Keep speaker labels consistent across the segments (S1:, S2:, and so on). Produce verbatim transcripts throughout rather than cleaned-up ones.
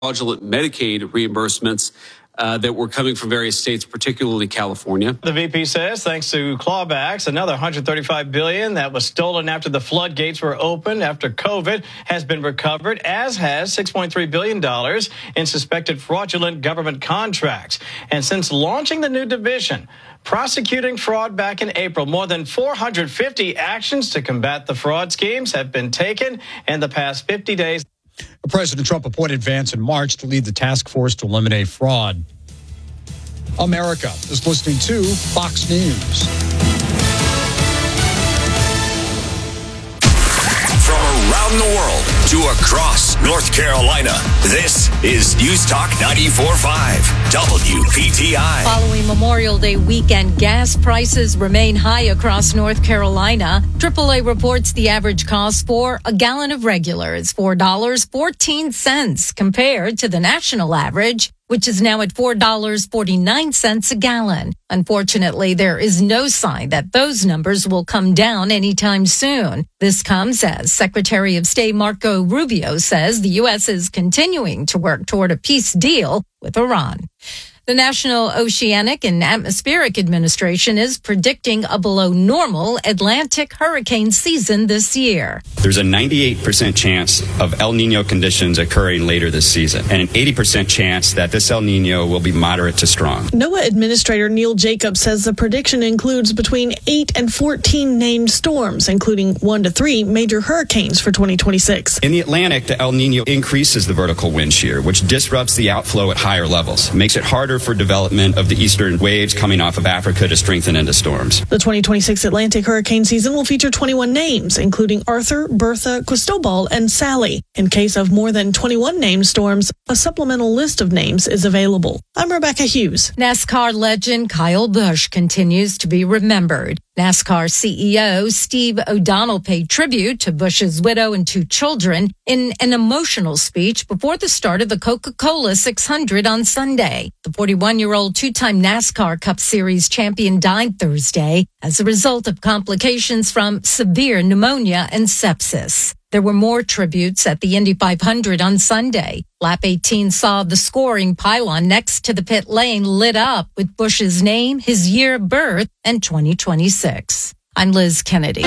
S1: fraudulent Medicaid reimbursements uh, that were coming from various states, particularly California.
S2: The V P says thanks to clawbacks, another one hundred thirty-five billion dollars that was stolen after the floodgates were opened after COVID has been recovered, as has six point three billion dollars in suspected fraudulent government contracts. And since launching the new division, prosecuting fraud back in April, more than four hundred fifty actions to combat the fraud schemes have been taken in the past fifty days.
S3: President Trump appointed Vance in March to lead the task force to eliminate fraud. America is listening to Fox News.
S4: From around the world to across North Carolina, this is News Talk ninety-four point five W P T I.
S5: Following Memorial Day weekend, gas prices remain high across North Carolina. triple A reports the average cost for a gallon of regular is four dollars and fourteen cents compared to the national average, which is now at four dollars and forty-nine cents a gallon. Unfortunately, there is no sign that those numbers will come down anytime soon. This comes as Secretary of State Marco Rubio says the U S is continuing to work toward a peace deal with Iran. The National Oceanic and Atmospheric Administration is predicting a below normal Atlantic hurricane season this year.
S6: There's a ninety-eight percent chance of El Nino conditions occurring later this season, and an eighty percent chance that this El Nino will be moderate to strong.
S7: NOAA Administrator Neil Jacobs says the prediction includes between eight and fourteen named storms, including one to three major hurricanes for twenty twenty-six.
S6: In the Atlantic, the El Nino increases the vertical wind shear, which disrupts the outflow at higher levels, makes it harder for development of the eastern waves coming off of Africa to strengthen into storms.
S7: The twenty twenty-six Atlantic hurricane season will feature twenty-one names, including Arthur, Bertha, Cristobal, and Sally. In case of more than twenty-one named storms, a supplemental list of names is available. I'm Rebecca Hughes.
S5: NASCAR legend Kyle Busch continues to be remembered. NASCAR C E O Steve O'Donnell paid tribute to Busch's widow and two children in an emotional speech before the start of the Coca-Cola six hundred on Sunday. The forty-one-year-old two-time NASCAR Cup Series champion died Thursday as a result of complications from severe pneumonia and sepsis. There were more tributes at the Indy five hundred on Sunday. Lap eighteen saw the scoring pylon next to the pit lane lit up with Busch's name, his year of birth, and twenty twenty-six. I'm Liz Kennedy.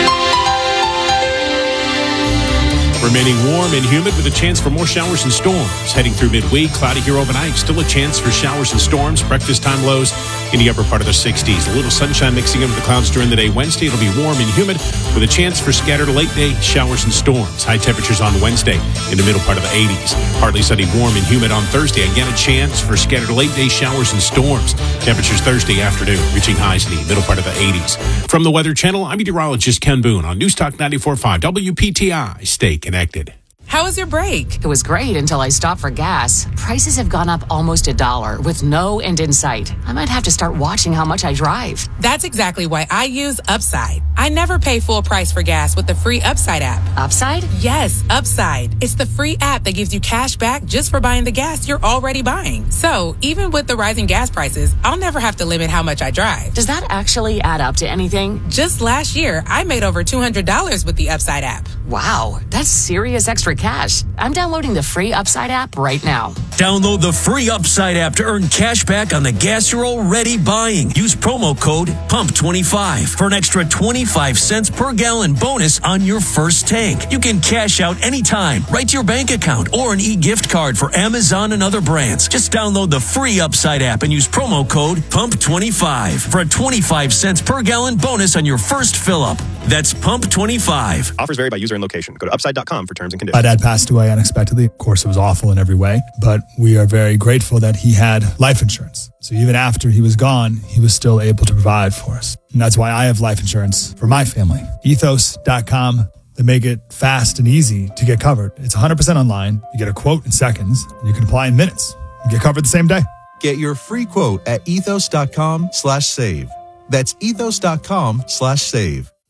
S8: Remaining warm and humid with a chance for more showers and storms. Heading through midweek, cloudy here overnight. Still a chance for showers and storms. Breakfast time lows in the upper part of the sixties. A little sunshine mixing in with the clouds during the day. Wednesday, it'll be warm and humid with a chance for scattered late day showers and storms. High temperatures on Wednesday in the middle part of the eighties. Partly sunny, warm and humid on Thursday. Again, a chance for scattered late day showers and storms. Temperatures Thursday afternoon reaching highs in the middle part of the eighties. From the Weather Channel, I'm meteorologist Ken Boone on News Talk ninety-four point five W P T I. Stay connected.
S9: How was your break?
S10: It was great until I stopped for gas. Prices have gone up almost a dollar with no end in sight. I might have to start watching how much I drive.
S9: That's exactly why I use Upside. I never pay full price for gas with the free Upside app.
S10: Upside?
S9: Yes, Upside. It's the free app that gives you cash back just for buying the gas you're already buying. So even with the rising gas prices, I'll never have to limit how much I drive.
S10: Does that actually add up to anything?
S9: Just last year, I made over two hundred dollars with the Upside app.
S10: Wow, that's serious extra cash. I'm downloading the free Upside app right now.
S11: Download the free Upside app to earn cash back on the gas you're already buying. Use promo code P U M P twenty-five for an extra twenty-five cents per gallon bonus on your first tank. You can cash out anytime, right to your bank account, or an e-gift card for Amazon and other brands. Just download the free Upside app and use promo code P U M P twenty-five for a twenty-five cents per gallon bonus on your first fill-up. That's P U M P twenty-five.
S12: Offers vary by user and location. Go to upside dot com for terms and conditions.
S13: My dad passed away unexpectedly. Of course, it was awful in every way, but we are very grateful that he had life insurance. So even after he was gone, he was still able to provide for us. And that's why I have life insurance for my family. ethos dot com. They make it fast and easy to get covered. It's one hundred percent online. You get a quote in seconds, and you can apply in minutes. You get covered the same day.
S14: Get your free quote at ethos dot com slash save. That's ethos dot com slash save.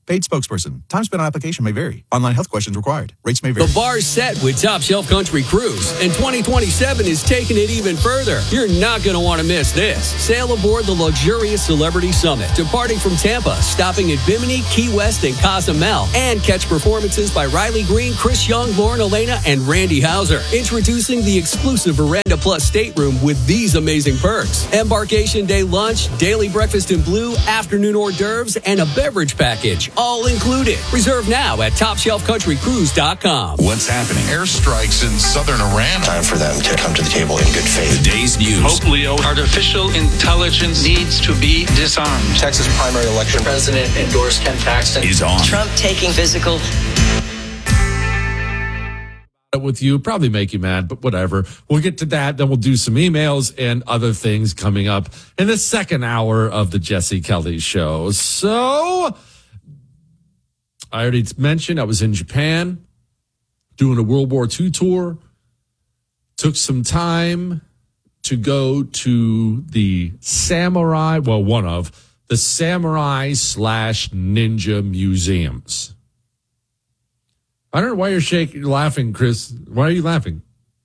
S14: Paid spokesperson. Time spent on application may vary. Online health questions required. Rates may vary.
S15: The bar's set with Top Shelf Country Cruise, and twenty twenty-seven is taking it even further. You're not going to want to miss this. Sail aboard the luxurious Celebrity Summit, departing from Tampa, stopping at Bimini, Key West, and Cozumel, and catch performances by Riley Green, Chris Young, Lauren Elena, and Randy Hauser. Introducing the exclusive Veranda Plus stateroom with these amazing perks. Embarkation day lunch, daily breakfast in blue, afternoon hors d'oeuvres, and a beverage package. All included. Reserve now at top shelf country cruise dot com.
S16: What's happening? Airstrikes in southern Iran.
S17: Time for them to come to the table in good faith.
S4: The day's news.
S18: Hope Leo. Artificial intelligence needs to be disarmed.
S17: Texas primary election.
S18: The president endorsed Ken Paxton.
S4: Is on.
S19: Trump taking physical.
S20: With you, probably make you mad, but whatever. We'll get to that. Then we'll do some emails and other things coming up in the second hour of the Jesse Kelly Show. So, I already mentioned I was in Japan doing a World War Two tour. Took some time to go to the samurai, well, one of the samurai slash ninja museums. I don't know why you're shaking, you're laughing, Chris. Why are you laughing?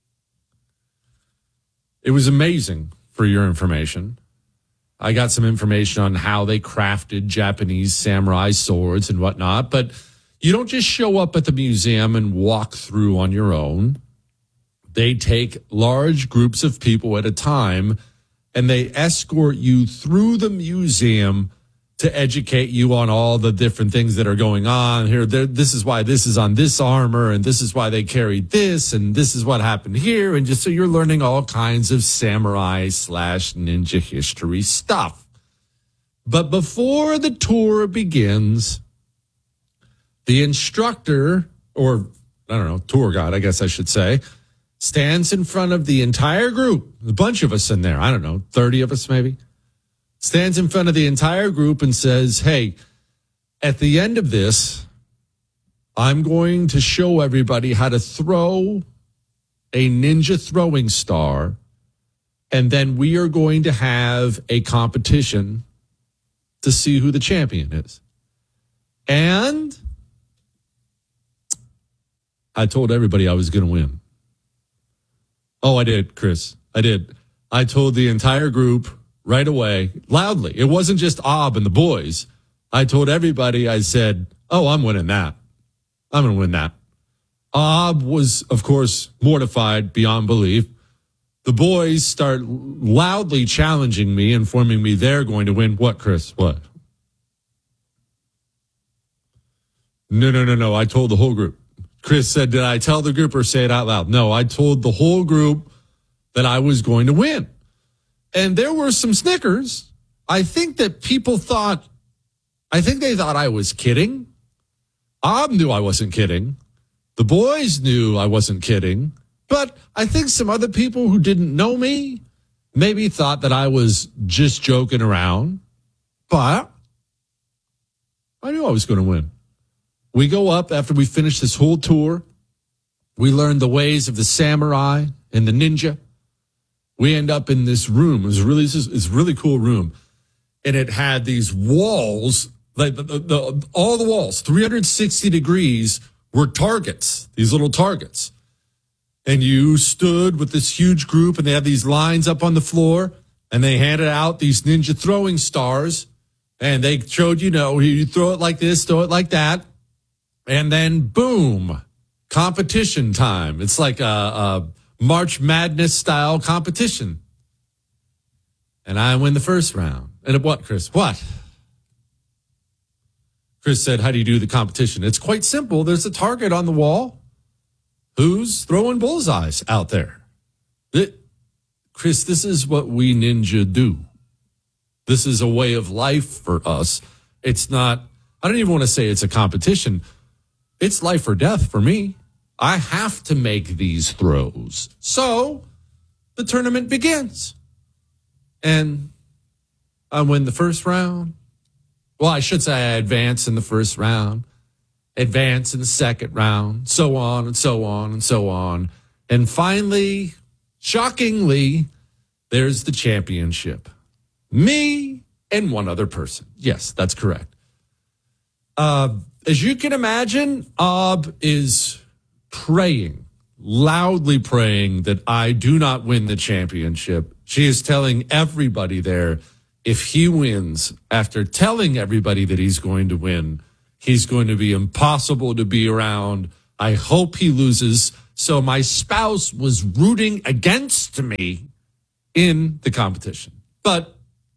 S20: It was amazing, for your information. I got some information on how they crafted Japanese samurai swords and whatnot, but you don't just show up at the museum and walk through on your own. They take large groups of people at a time, and they escort you through the museum to educate you on all the different things that are going on here. There, this is why this is on this armor, and this is why they carried this, and this is what happened here. And just so you're learning all kinds of samurai slash ninja history stuff. But before the tour begins, the instructor, or I don't know, tour guide, I guess I should say, stands in front of the entire group, a bunch of us in there, I don't know, thirty of us maybe, stands in front of the entire group and says, hey, at the end of this, I'm going to show everybody how to throw a ninja throwing star, and then we are going to have a competition to see who the champion is. And I told everybody I was going to win. Oh, I did, Chris. I did. I told the entire group right away, loudly. It wasn't just Ob and the boys. I told everybody, I said, oh, I'm winning that. I'm going to win that. Ob was, of course, mortified beyond belief. The boys start loudly challenging me, informing me they're going to win. What, Chris? What? No, no, no, no. I told the whole group. Chris said, did I tell the group or say it out loud? No, I told the whole group that I was going to win. And there were some snickers. I think that people thought, I think they thought I was kidding. Ob knew I wasn't kidding. The boys knew I wasn't kidding. But I think some other people who didn't know me maybe thought that I was just joking around. But I knew I was going to win. We go up after we finish this whole tour. We learn the ways of the samurai and the ninja. We end up in this room. It was really, it's a really cool room. And it had these walls, like the, the, the, all the walls, three hundred sixty degrees were targets, these little targets. And you stood with this huge group, and they had these lines up on the floor, and they handed out these ninja throwing stars. And they showed, you know, you throw it like this, throw it like that. And then, boom, competition time. It's like a, a March Madness style competition. And I win the first round. And what, Chris? What? Chris said, how do you do the competition? It's quite simple. There's a target on the wall. Who's throwing bullseyes out there? It, Chris, this is what we ninja do. This is a way of life for us. It's not, I don't even want to say it's a competition. It's life or death for me. I have to make these throws. So the tournament begins. And I win the first round. Well, I should say I advance in the first round, advance in the second round, so on and so on and so on. And finally, shockingly, there's the championship. Me and one other person. Yes, that's correct. Uh, as you can imagine, Ob is praying, loudly praying that I do not win the championship. She is telling everybody there, if he wins, after telling everybody that he's going to win, he's going to be impossible to be around. I hope he loses. So my spouse was rooting against me in the competition. But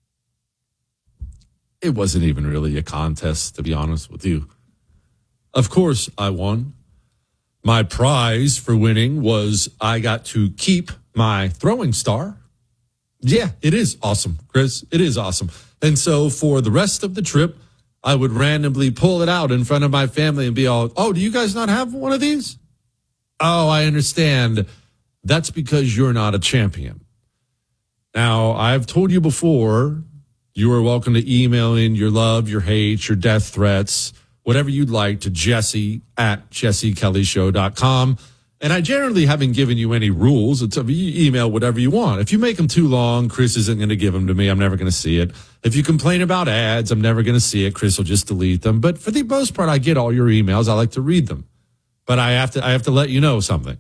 S20: it wasn't even really a contest, to be honest with you. Of course, I won. My prize for winning was I got to keep my throwing star. Yeah, it is awesome, Chris. It is awesome. And so for the rest of the trip, I would randomly pull it out in front of my family and be all, oh, do you guys not have one of these? Oh, I understand. That's because you're not a champion. Now, I've told you before, you are welcome to email in your love, your hate, your death threats, whatever you'd like to Jesse at jesse kelly show dot com. And I generally haven't given you any rules. It's, you email whatever you want. If you make them too long, Chris isn't going to give them to me. I'm never going to see it. If you complain about ads, I'm never going to see it. Chris will just delete them. But for the most part, I get all your emails. I like to read them. But I have to, I have to let you know something.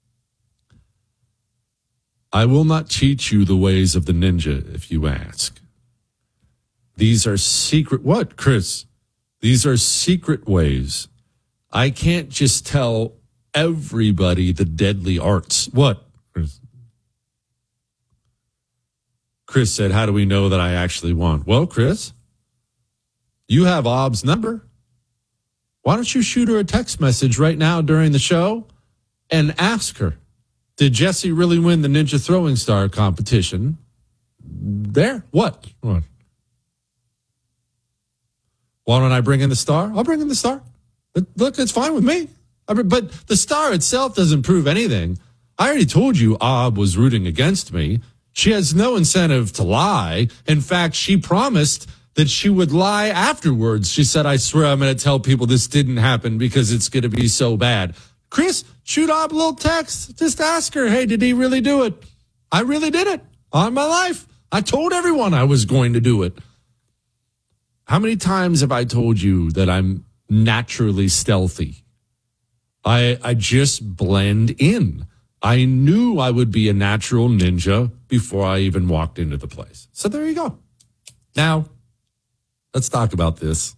S20: I will not teach you the ways of the ninja if you ask. These are secret. What, Chris? These are secret ways. I can't just tell everybody the deadly arts. What? Chris? Chris said, how do we know that I actually won? Well, Chris, you have Ob's number. Why don't you shoot her a text message right now during the show and ask her, did Jesse really win the Ninja Throwing Star competition? There. What? What? Why don't I bring in the star? I'll bring in the star. Look, it's fine with me. But the star itself doesn't prove anything. I already told you Ob was rooting against me. She has no incentive to lie. In fact, she promised that she would lie afterwards. She said, I swear I'm going to tell people this didn't happen because it's going to be so bad. Chris, shoot Ob a little text. Just ask her, hey, did he really do it? I really did it on my life. I told everyone I was going to do it. How many times have I told you that I'm naturally stealthy? I I just blend in. I knew I would be a natural ninja before I even walked into the place. So there you go. Now, let's talk about this.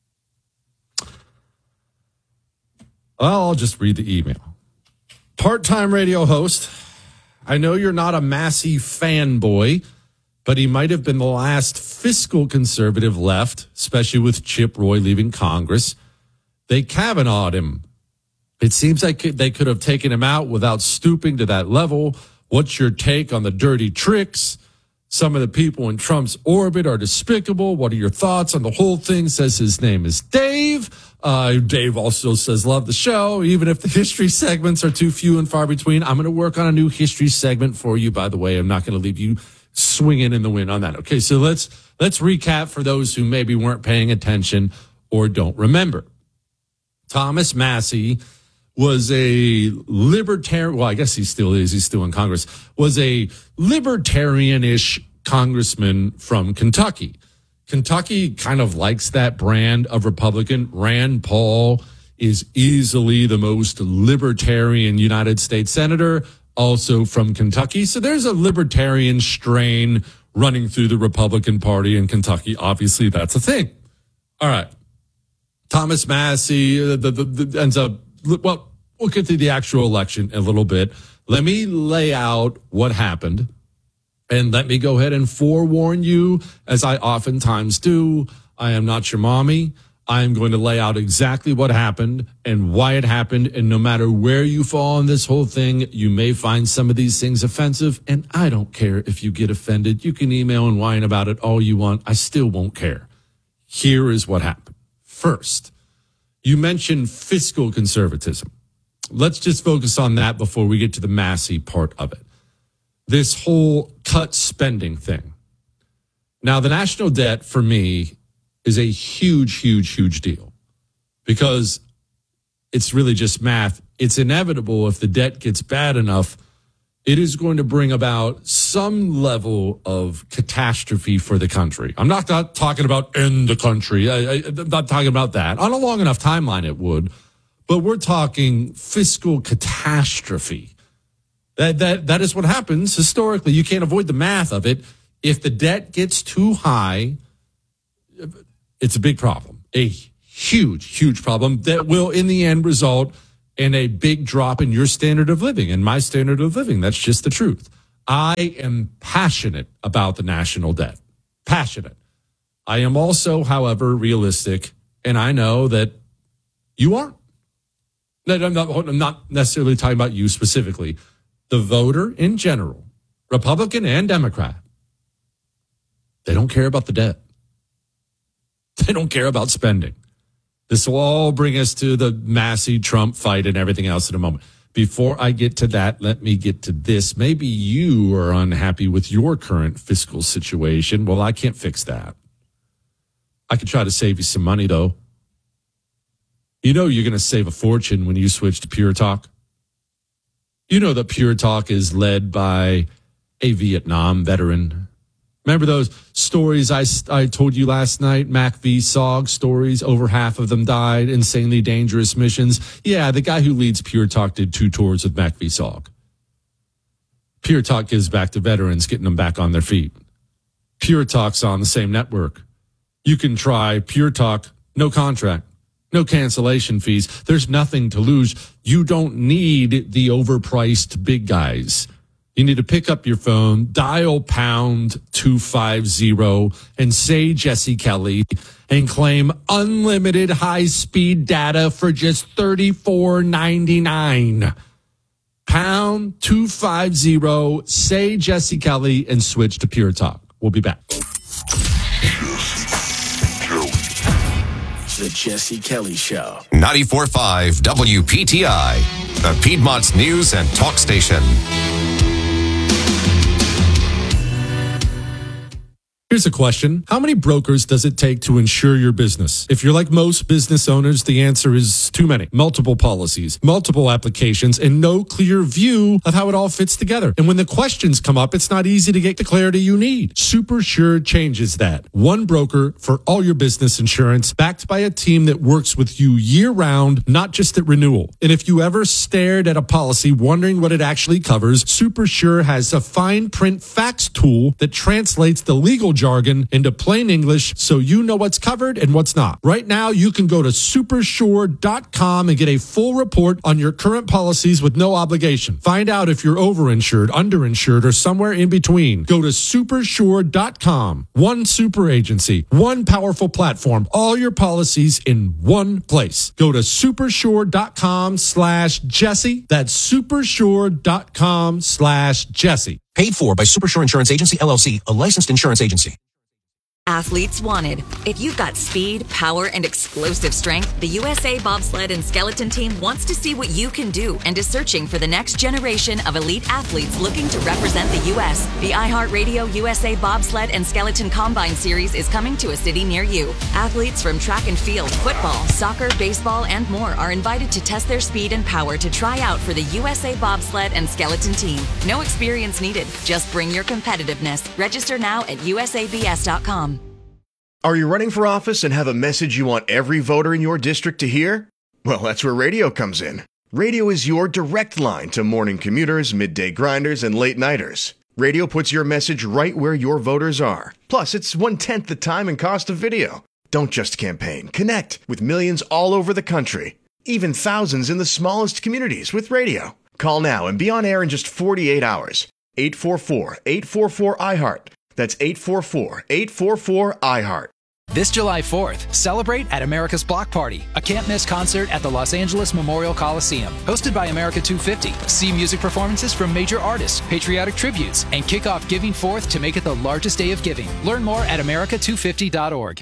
S20: Well, I'll just read the email. Part-time radio host. I know you're not a Massey fanboy, but he might have been the last fiscal conservative left, especially with Chip Roy leaving Congress. They Kavanaugh'd him. It seems like they could have taken him out without stooping to that level. What's your take on the dirty tricks? Some of the people in Trump's orbit are despicable. What are your thoughts on the whole thing? Says his name is Dave. Uh, Dave also says, love the show. Even if the history segments are too few and far between, I'm going to work on a new history segment for you, by the way. I'm not going to leave you swinging in the wind on that. Okay, so let's let's recap for those who maybe weren't paying attention or don't remember. Thomas Massey was a libertarian, well, I guess he still is, he's still in Congress, was a libertarian-ish congressman from Kentucky. Kentucky kind of likes that brand of Republican. Rand Paul is easily the most libertarian United States senator, also from Kentucky. So there's a libertarian strain running through the Republican Party in Kentucky. Obviously, that's a thing. All right. Thomas Massey uh, the, the, the, ends up, well, we'll get to the actual election in a little bit. Let me lay out what happened. And let me go ahead and forewarn you, as I oftentimes do, I am not your mommy. I am going to lay out exactly what happened and why it happened. And no matter where you fall in this whole thing, you may find some of these things offensive. And I don't care if you get offended. You can email and whine about it all you want. I still won't care. Here is what happened. First, you mentioned fiscal conservatism. Let's just focus on that before we get to the Massey part of it. This whole cut spending thing. Now, the national debt for me is a huge, huge, huge deal because it's really just math. It's inevitable if the debt gets bad enough it is going to bring about some level of catastrophe for the country. I'm not, not talking about end the country. I, I, I'm not talking about that. On a long enough timeline, it would. But we're talking fiscal catastrophe. That that That is what happens historically. You can't avoid the math of it. If the debt gets too high, it's a big problem. A huge, huge problem that will, in the end, result in a big drop in your standard of living and my standard of living. That's just the truth. I am passionate about the national debt. Passionate. I am also, however, realistic, and I know that you aren't. I'm not, I'm not necessarily talking about you specifically. The voter in general, Republican and Democrat, they don't care about the debt. They don't care about spending. This will all bring us to the Massey Trump fight and everything else in a moment. Before I get to that, let me get to this. Maybe you are unhappy with your current fiscal situation. Well, I can't fix that. I could try to save you some money, though. You know you're going to save a fortune when you switch to Pure Talk. You know that Pure Talk is led by a Vietnam veteran. Remember those stories I, I told you last night, Mac V. Sog stories? Over half of them died, insanely dangerous missions. Yeah, the guy who leads Pure Talk did two tours with Mac V. Sog. Pure Talk gives back to veterans, getting them back on their feet. Pure Talk's on the same network. You can try Pure Talk, no contract, no cancellation fees. There's nothing to lose. You don't need the overpriced big guys. You need to pick up your phone, dial pound two fifty and say Jesse Kelly and claim unlimited high-speed data for just thirty-four ninety-nine. Pound two fifty, say Jesse Kelly, and switch to Pure Talk. We'll be back.
S4: The Jesse Kelly Show. ninety-four point five W P T I, the Piedmont's news and talk station.
S20: Here's a question. How many brokers does it take to insure your business? If you're like most business owners, the answer is too many. Multiple policies, multiple applications, and no clear view of how it all fits together. And when the questions come up, it's not easy to get the clarity you need. SuperSure changes that. One broker for all your business insurance, backed by a team that works with you year-round, not just at renewal. And if you ever stared at a policy wondering what it actually covers, SuperSure has a fine print facts tool that translates the legal jargon into plain English so you know what's covered and what's not. Right now, you can go to supersure dot com and get a full report on your current policies with no obligation. Find out if you're overinsured, underinsured, or somewhere in between. Go to supersure dot com. One super agency, one powerful platform, all your policies in one place. Go to supersure dot com slash Jesse. That's supersure dot com slash Jesse.
S19: Paid for by Supersure Insurance Agency, L L C, a licensed insurance agency.
S21: Athletes wanted. If you've got speed, power, and explosive strength, the U S A Bobsled and Skeleton Team wants to see what you can do and is searching for the next generation of elite athletes looking to represent the U S. The iHeartRadio U S A Bobsled and Skeleton Combine Series is coming to a city near you. Athletes from track and field, football, soccer, baseball, and more are invited to test their speed and power to try out for the U S A Bobsled and Skeleton Team. No experience needed. Just bring your competitiveness. Register now at U S A B S dot com.
S22: Are you running for office and have a message you want every voter in your district to hear? Well, that's where radio comes in. Radio is your direct line to morning commuters, midday grinders, and late-nighters. Radio puts your message right where your voters are. Plus, it's one-tenth the time and cost of video. Don't just campaign. Connect with millions all over the country. Even thousands in the smallest communities with radio. Call now and be on air in just forty-eight hours. eight four four, eight four four, I heart. That's eight four four, eight four four, I heart.
S23: This July fourth, celebrate at America's Block Party, a can't-miss concert at the Los Angeles Memorial Coliseum. Hosted by America two fifty. See music performances from major artists, patriotic tributes, and kick off Giving Fourth to make it the largest day of giving. Learn more at america two fifty dot org.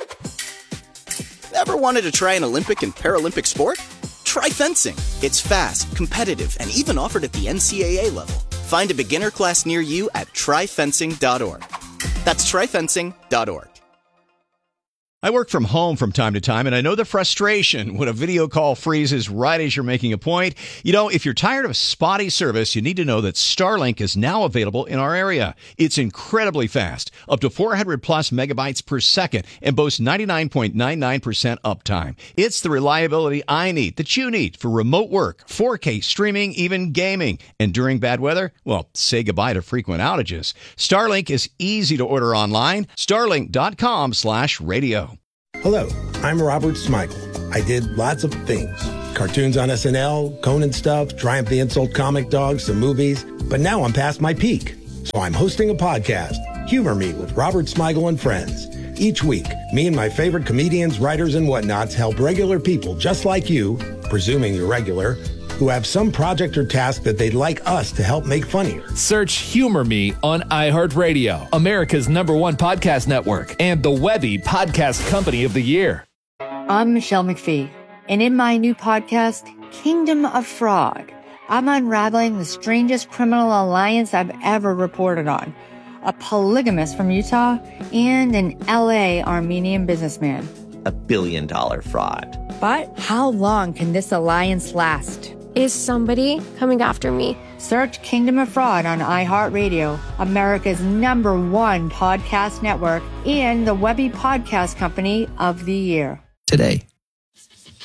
S24: Ever wanted to try an Olympic and Paralympic sport? Try fencing. It's fast, competitive, and even offered at the N C A A level. Find a beginner class near you at try fencing dot org. That's try fencing dot org.
S1: I work from home from time to time, and I know the frustration when a video call freezes right as you're making a point. You know, if you're tired of spotty service, you need to know that Starlink is now available in our area. It's incredibly fast, up to four hundred plus megabytes per second, and boasts ninety-nine point nine nine percent uptime. It's the reliability I need, that you need, for remote work, four K streaming, even gaming. And during bad weather, well, say goodbye to frequent outages. Starlink is easy to order online. Starlink.com slash radio.
S2: Hello, I'm Robert Smigel. I did lots of things. Cartoons on S N L, Conan stuff, Triumph the Insult comic dogs, some movies. But now I'm past my peak. So I'm hosting a podcast, Humor Me with Robert Smigel and Friends. Each week, me and my favorite comedians, writers, and whatnots help regular people just like you, presuming you're regular, who have some project or task that they'd like us to help make funnier.
S3: Search Humor Me on iHeartRadio, America's number one podcast network, and the Webby Podcast Company of the Year.
S6: I'm Michelle McPhee, and in my new podcast, Kingdom of Fraud, I'm unraveling the strangest criminal alliance I've ever reported on. A polygamist from Utah and an L A Armenian businessman.
S25: A billion dollar fraud.
S6: But how long can this alliance last?
S26: Is somebody coming after me?
S6: Search Kingdom of Fraud on iHeartRadio, America's number one podcast network, and the Webby Podcast Company of the Year.
S27: Today.